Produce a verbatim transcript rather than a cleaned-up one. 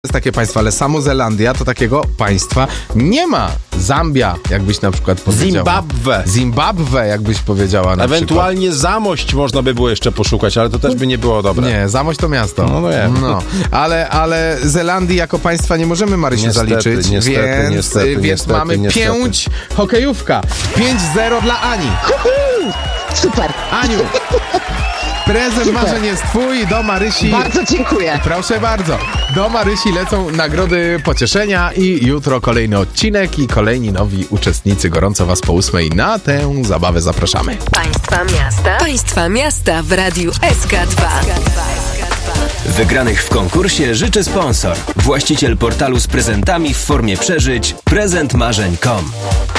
Jest takie państwo, ale samo Zelandia to takiego państwa nie ma. Zambia, jakbyś na przykład powiedziała. Zimbabwe. Zimbabwe, jakbyś powiedziała na Ewentualnie przykład. Zamość można by było jeszcze poszukać, ale to też by nie było dobre. Nie, Zamość to miasto. No, no nie. No, ale, ale Zelandii jako państwa nie możemy, Marysiu, Niestety, zaliczyć, niestety, więc, niestety, więc niestety, mamy niestety. pięć hokejówka. pięć zero dla Ani. Super. Aniu, prezent Super. marzeń jest twój, do Marysi. Bardzo dziękuję. Proszę bardzo. Do Marysi lecą nagrody pocieszenia i jutro kolejny odcinek i kolejni nowi uczestnicy. Gorąco was po ósmej na tę zabawę zapraszamy. Państwa miasta. Państwa miasta w Radiu S K dwa. Wygranych w konkursie życzy sponsor. Właściciel portalu z prezentami w formie przeżyć prezent marzeń kropka com.